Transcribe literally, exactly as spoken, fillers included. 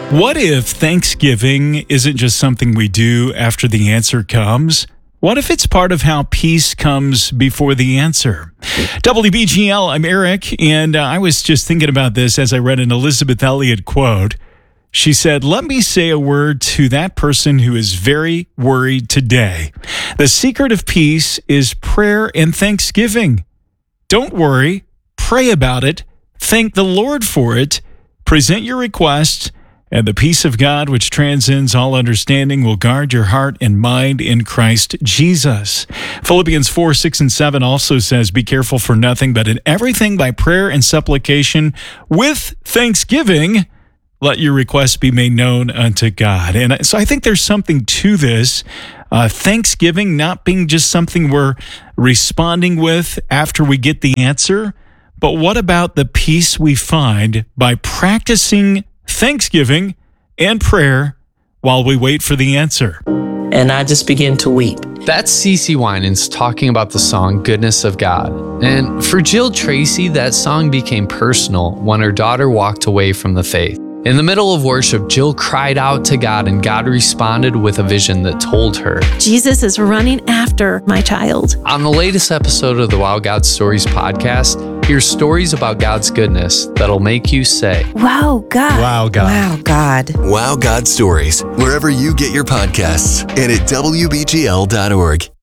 What if Thanksgiving isn't just something we do after the answer comes? What if it's part of how peace comes before the answer? W B G L, I'm Eric, and uh, I was just thinking about this as I read an Elizabeth Elliot quote. She said, "Let me say a word to that person who is very worried today. The secret of peace is prayer and thanksgiving. Don't worry, pray about it, thank the Lord for it, present your request, and the peace of God, which transcends all understanding, will guard your heart and mind in Christ Jesus." Philippians four, six, and seven also says, "Be careful for nothing, but in everything by prayer and supplication with thanksgiving, let your requests be made known unto God." And so I think there's something to this. Uh, thanksgiving not being just something we're responding with after we get the answer, but what about the peace we find by practicing thanksgiving and prayer while we wait for the answer? And I just began to weep. That's CeCe Winans talking about the song Goodness of God. And for Jill Tracy, that song became personal when her daughter walked away from the faith. In the middle of worship, Jill cried out to God, and God responded with a vision that told her, Jesus is running after my child. On the latest episode of the Wow God Stories podcast, hear stories about God's goodness that'll make you say, Wow, God. Wow, God. Wow, God. Wow God Stories, wherever you get your podcasts, and at W B G L dot org.